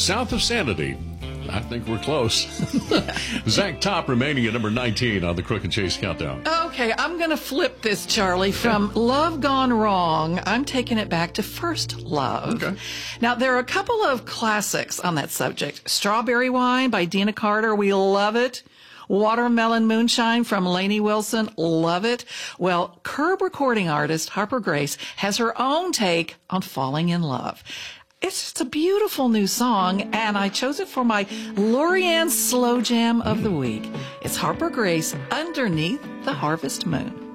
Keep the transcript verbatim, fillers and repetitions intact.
South of Sanity. I think we're close. Zach Top remaining at number nineteen on the Crook and Chase Countdown. Okay, I'm going to flip this, Charlie. From Love Gone Wrong, I'm taking it back to First Love. Okay. Now, there are a couple of classics on that subject. Strawberry Wine by Dina Carter. We love it. Watermelon Moonshine from Lainey Wilson. Love it. Well, Curb recording artist Harper Grace has her own take on Falling in Love. It's just a beautiful new song, and I chose it for my Lorianne Slow Jam of the Week. It's Harper Grace, Underneath the Harvest Moon.